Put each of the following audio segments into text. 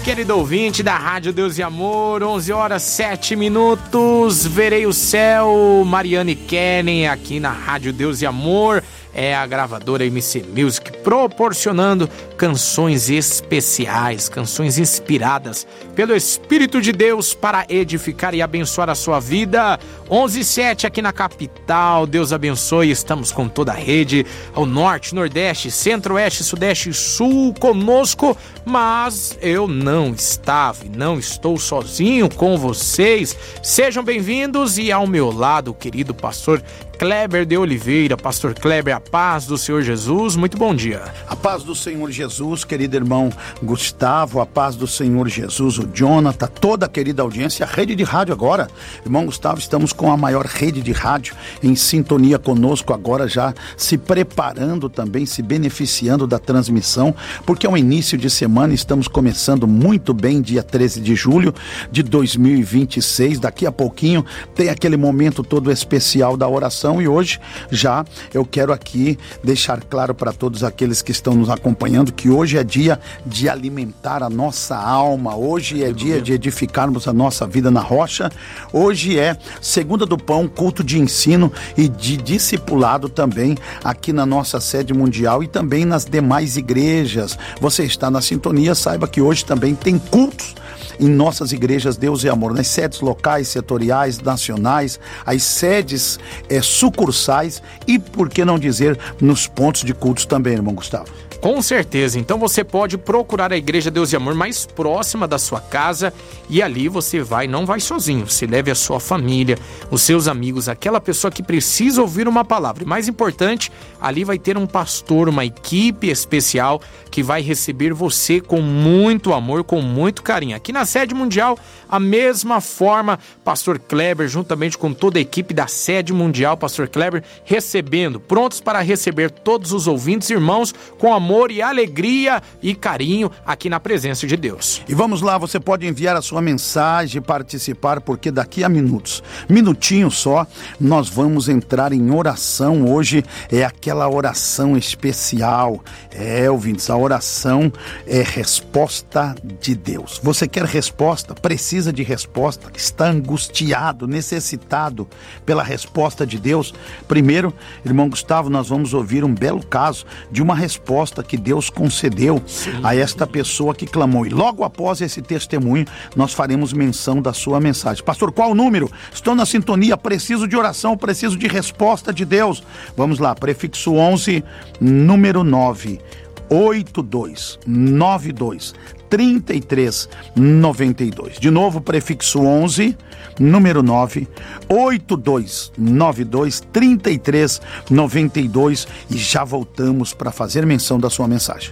querido ouvinte da Rádio Deus e Amor, 11 horas 7 minutos, verei o céu, Mariane Kenny aqui na Rádio Deus e Amor, é a gravadora MC Music, proporcionando canções especiais, canções inspiradas pelo Espírito de Deus para edificar e abençoar a sua vida. 11:07 aqui na capital, Deus abençoe, estamos com toda a rede, ao norte, nordeste, centro-oeste, sudeste e sul conosco, mas eu não estou sozinho com vocês. Sejam bem-vindos e ao meu lado, o querido pastor Kleber de Oliveira. Pastor Kleber, a paz do Senhor Jesus, muito bom dia. A paz do Senhor Jesus, querido irmão Gustavo, a paz do Senhor Jesus, o Jonathan, toda a querida audiência, a rede de rádio agora. Irmão Gustavo, estamos com a maior rede de rádio em sintonia conosco agora, já se preparando também, se beneficiando da transmissão, porque é um início de semana, estamos começando muito bem, dia 13 de julho de 2026, daqui a pouquinho tem aquele momento todo especial da oração. E hoje já eu quero aqui deixar claro para todos aqueles que estão nos acompanhando que hoje é dia de alimentar a nossa alma, hoje é dia de edificarmos a nossa vida na rocha, hoje é Segunda do Pão, culto de ensino e de discipulado também aqui na nossa sede mundial e também nas demais igrejas. Você está na sintonia, saiba que hoje também tem cultos em nossas igrejas Deus e Amor, nas sedes locais, setoriais, nacionais, as sedes sucursais e, por que não dizer, nos pontos de cultos também, irmão Gustavo. Com certeza, então você pode procurar a Igreja Deus e Amor mais próxima da sua casa e ali você não vai sozinho, você leve a sua família, os seus amigos, aquela pessoa que precisa ouvir uma palavra. E mais importante, ali vai ter um pastor, uma equipe especial que vai receber você com muito amor, com muito carinho. Aqui na sede mundial, a mesma forma, pastor Kleber, juntamente com toda a equipe da sede mundial, pastor Kleber, prontos para receber todos os ouvintes, irmãos, com amor e alegria e carinho aqui na presença de Deus. E vamos lá, você pode enviar a sua mensagem, participar, porque daqui a minutinho só, nós vamos entrar em oração. Hoje é aquela oração especial. Ouvintes, a oração é resposta de Deus. Você quer resposta? Precisa de resposta? Está angustiado, necessitado pela resposta de Deus? Primeiro, irmão Gustavo, nós vamos ouvir um belo caso de uma resposta que Deus concedeu a esta pessoa que clamou. E logo após esse testemunho, nós faremos menção da sua mensagem. Pastor, qual o número? Estou na sintonia, preciso de oração, preciso de resposta de Deus. Vamos lá, prefixo 11, número 9, 8292 3392. De novo, prefixo 11, número 9, 8292 3392 e já voltamos para fazer menção da sua mensagem.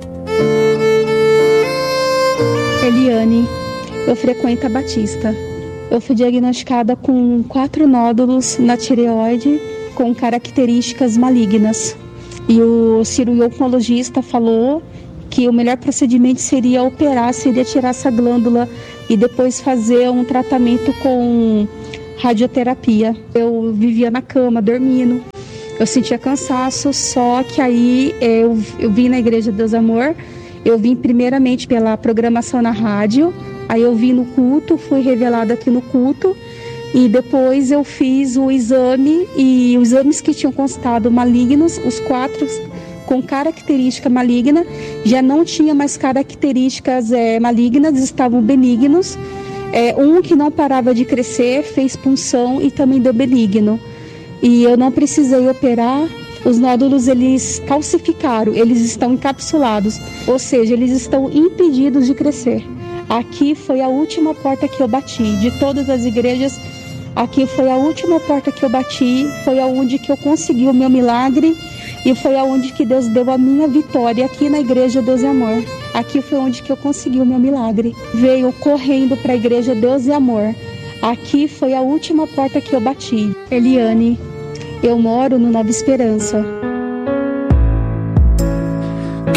Eliane, eu frequento a Batista. Eu fui diagnosticada com 4 nódulos na tireoide com características malignas. E o cirurgião oncologista falou que o melhor procedimento seria operar, seria tirar essa glândula e depois fazer um tratamento com radioterapia. Eu vivia na cama, dormindo, eu sentia cansaço, só que aí eu vim na Igreja Deus Amor, eu vim primeiramente pela programação na rádio, aí eu vim no culto, fui revelada aqui no culto, e depois eu fiz o exame, e os exames que tinham constado malignos, os 4 com característica maligna, já não tinha mais características malignas, estavam benignos. Um que não parava de crescer, fez punção e também deu benigno. E eu não precisei operar, os nódulos eles calcificaram, eles estão encapsulados, ou seja, eles estão impedidos de crescer. Aqui foi a última porta que eu bati, de todas as igrejas, aqui foi a última porta que eu bati, foi aonde que eu consegui o meu milagre e foi aonde que Deus deu a minha vitória, aqui na Igreja Deus e Amor. Aqui foi onde que eu consegui o meu milagre. Veio correndo para a Igreja Deus e Amor. Aqui foi a última porta que eu bati. Eliane, eu moro no Nova Esperança.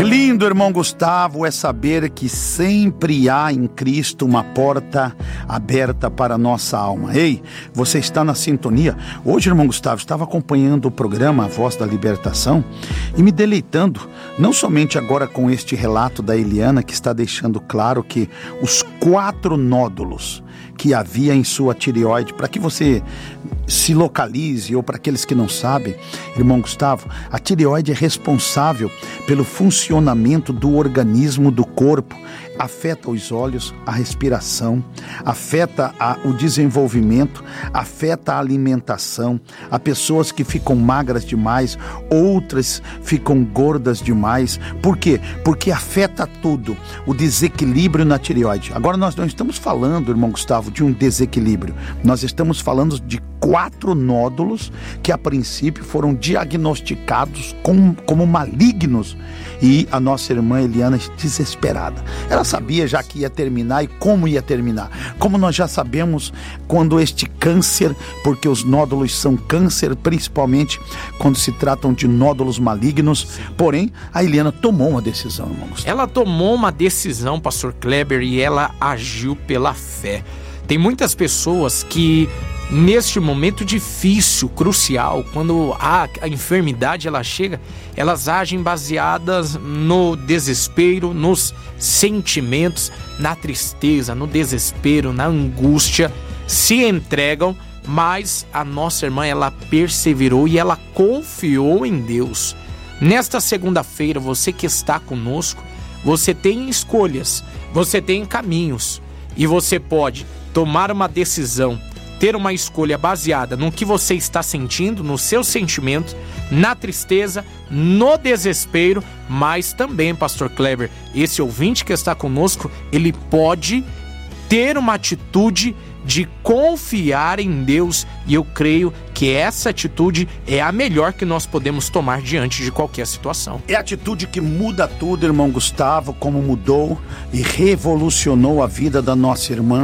Lindo, irmão Gustavo, é saber que sempre há em Cristo uma porta aberta para a nossa alma. Ei, você está na sintonia? Hoje, irmão Gustavo, estava acompanhando o programa A Voz da Libertação e me deleitando, não somente agora com este relato da Eliana, que está deixando claro que os 4 nódulos que havia em sua tireoide, para que você se localize, ou para aqueles que não sabem, irmão Gustavo, a tireoide é responsável pelo funcionamento do organismo do corpo, afeta os olhos, a respiração, afeta o desenvolvimento, afeta a alimentação. Há pessoas que ficam magras demais, outras ficam gordas demais. Por quê? Porque afeta tudo, o desequilíbrio na tireoide. Agora nós não estamos falando, irmão Gustavo, de um desequilíbrio. Nós estamos falando de 4 nódulos que a princípio foram diagnosticados como malignos, e a nossa irmã Eliana desesperada. Ela sabia já que ia terminar e como ia terminar. Como nós já sabemos quando este câncer, porque os nódulos são câncer, principalmente quando se tratam de nódulos malignos. Porém, a Eliana tomou uma decisão, irmãos. Ela tomou uma decisão, pastor Kleber, e ela agiu pela fé. Tem muitas pessoas que neste momento difícil, crucial, quando a enfermidade ela chega, elas agem baseadas no desespero, nos sentimentos, na tristeza, no desespero, na angústia, se entregam, mas a nossa irmã, ela perseverou e ela confiou em Deus. Nesta segunda-feira, você que está conosco, você tem escolhas, você tem caminhos, e você pode tomar uma decisão, ter uma escolha baseada no que você está sentindo, nos seus sentimentos, na tristeza, no desespero, mas também, pastor Kleber, esse ouvinte que está conosco, ele pode ter uma atitude de confiar em Deus, e eu creio que essa atitude é a melhor que nós podemos tomar diante de qualquer situação. É a atitude que muda tudo, irmão Gustavo, como mudou e revolucionou a vida da nossa irmã.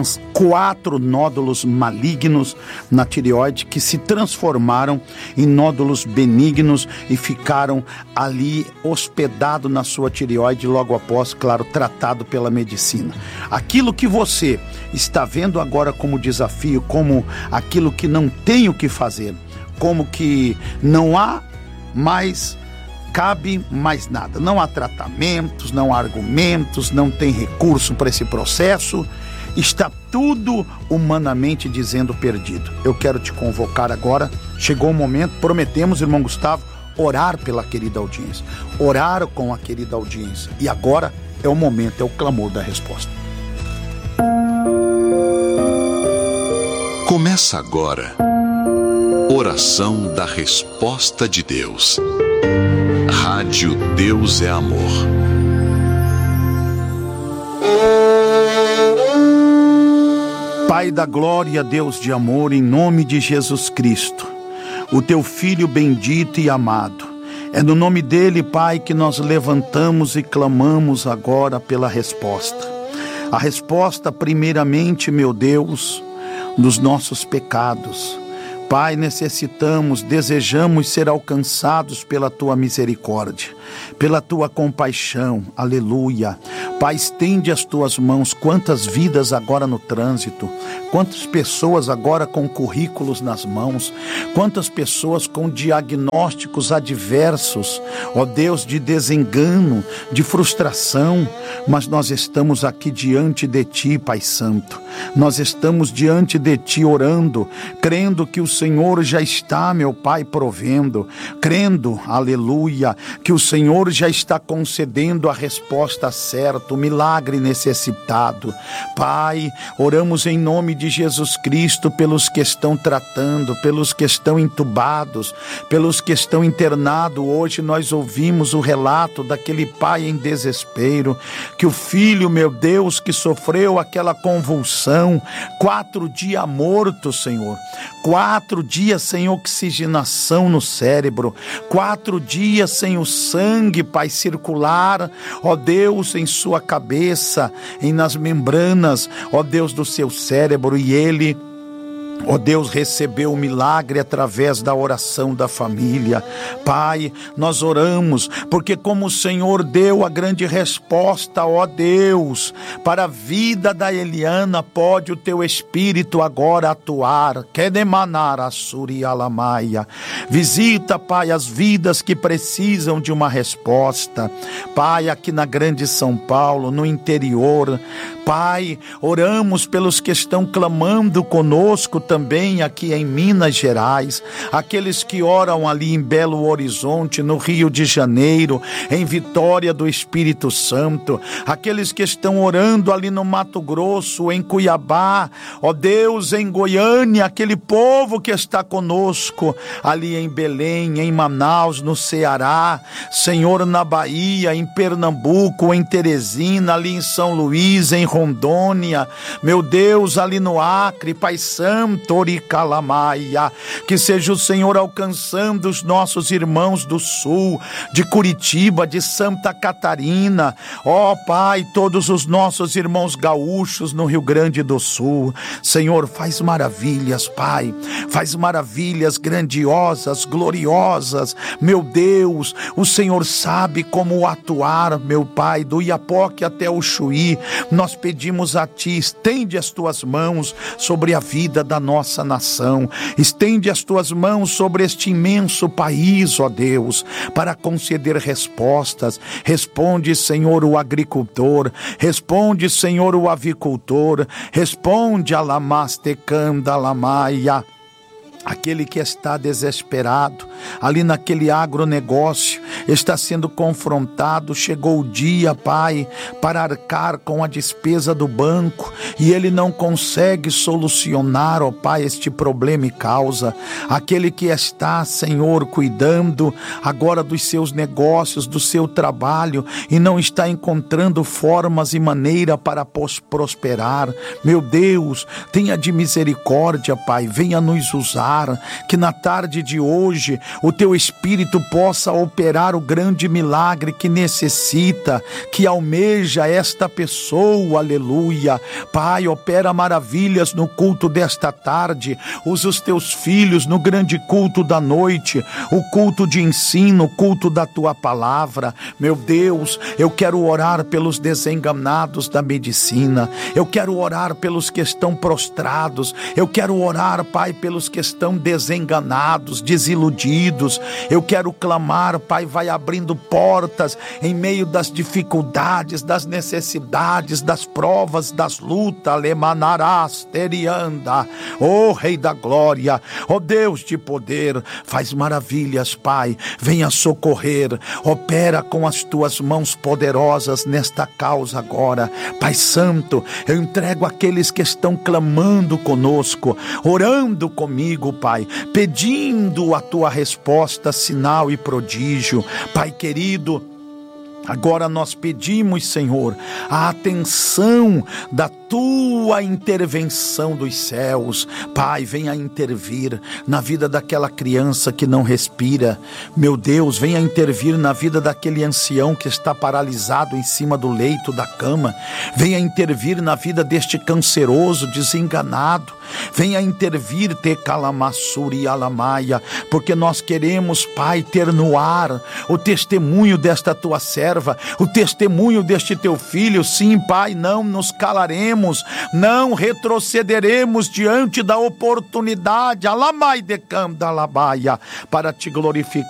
4 nódulos malignos na tireoide que se transformaram em nódulos benignos e ficaram ali hospedados na sua tireoide logo após, claro, tratado pela medicina. Aquilo que você está vendo agora como desafio, como aquilo que não tem o que fazer, como que não há mais, cabe mais nada, não há tratamentos, não há argumentos, não tem recurso para esse processo, está tudo humanamente dizendo perdido. Eu quero te convocar agora, chegou o momento, prometemos, irmão Gustavo, orar pela querida audiência, orar com a querida audiência, e agora é o momento, é o clamor da resposta. Começa agora, oração da resposta de Deus. Rádio Deus é Amor. Pai da glória, Deus de amor, em nome de Jesus Cristo, o teu Filho bendito e amado, é no nome dele, Pai, que nós levantamos e clamamos agora pela resposta. A resposta, primeiramente, meu Deus, dos nossos pecados. Pai, necessitamos, desejamos ser alcançados pela Tua misericórdia, pela Tua compaixão, aleluia. Pai, estende as Tuas mãos, quantas vidas agora no trânsito, quantas pessoas agora com currículos nas mãos, quantas pessoas com diagnósticos adversos, ó Deus, de desengano, de frustração, mas nós estamos aqui diante de Ti, Pai Santo, nós estamos diante de Ti orando, crendo que o Senhor já está, meu Pai, provendo, crendo, aleluia, que o Senhor já está concedendo a resposta certa, o milagre necessitado. Pai, oramos em nome de Jesus Cristo pelos que estão tratando, pelos que estão entubados, pelos que estão internados. Hoje nós ouvimos o relato daquele pai em desespero, que o filho, meu Deus, que sofreu aquela convulsão, 4 dias morto, Senhor, 4 dias sem oxigenação no cérebro, 4 dias sem o sangue, Pai, circular, ó Deus, em sua cabeça, nas membranas, ó Deus, do seu cérebro, e ele Ó Deus, recebeu o milagre através da oração da família. Pai, nós oramos, porque como o Senhor deu a grande resposta, ó Deus, para a vida da Eliana, pode o teu Espírito agora atuar. Visita, Pai, as vidas que precisam de uma resposta. Pai, aqui na Grande São Paulo, no interior, Pai, oramos pelos que estão clamando conosco também aqui em Minas Gerais, aqueles que oram ali em Belo Horizonte, no Rio de Janeiro, em Vitória do Espírito Santo, aqueles que estão orando ali no Mato Grosso, em Cuiabá, ó Deus, em Goiânia, aquele povo que está conosco ali em Belém, em Manaus, no Ceará, Senhor, na Bahia, em Pernambuco, em Teresina, ali em São Luís, em Rondônia, meu Deus, ali no Acre, Pai Santo, Oricalamaia, que seja o Senhor alcançando os nossos irmãos do Sul, de Curitiba, de Santa Catarina, ó Pai, todos os nossos irmãos gaúchos no Rio Grande do Sul. Senhor, faz maravilhas, Pai, faz maravilhas grandiosas, gloriosas, meu Deus, o Senhor sabe como atuar, meu Pai, do Iapoque até o Chuí. Nós pedimos a Ti, estende as Tuas mãos sobre a vida da nossa nação, estende as Tuas mãos sobre este imenso país, ó Deus, para conceder respostas. Responde, Senhor, o agricultor, responde, Senhor, o avicultor, responde a Lamastecanda Lamaia, aquele que está desesperado, ali naquele agronegócio, está sendo confrontado, chegou o dia, Pai, para arcar com a despesa do banco, e ele não consegue solucionar, ó Pai, este problema e causa. Aquele que está, Senhor, cuidando agora dos seus negócios, do seu trabalho, e não está encontrando formas e maneira para prosperar. Meu Deus, tenha de misericórdia, Pai, venha nos usar, que na tarde de hoje o Teu Espírito possa operar o grande milagre que necessita, que almeja esta pessoa, aleluia. Pai, opera maravilhas no culto desta tarde, usa os Teus filhos no grande culto da noite, o culto de ensino, o culto da Tua palavra. Meu Deus, eu quero orar pelos desenganados da medicina, eu quero orar pelos que estão prostrados, eu quero orar, Pai, pelos que estão desenganados, desiludidos. Eu quero clamar, Pai, vai abrindo portas em meio das dificuldades, das necessidades, das provas, das lutas. Lemanarás terianda, ó Rei da Glória, ó Deus de poder, faz maravilhas, Pai, venha socorrer, opera com as Tuas mãos poderosas nesta causa agora. Pai Santo, eu entrego aqueles que estão clamando conosco, orando comigo, Pai, pedindo a Tua resposta, sinal e prodígio. Pai querido, agora nós pedimos, Senhor, a atenção da Tua intervenção dos céus. Pai, venha intervir na vida daquela criança que não respira. Meu Deus, venha intervir na vida daquele ancião que está paralisado em cima do leito da cama. Venha intervir na vida deste canceroso, desenganado. Venha intervir, te calamassuri alamaia, porque nós queremos, Pai, ter no ar o testemunho desta Tua serva, o testemunho deste Teu filho. Sim, Pai, não nos calaremos, não retrocederemos diante da oportunidade, alamai de canda alabaia, para Te glorificar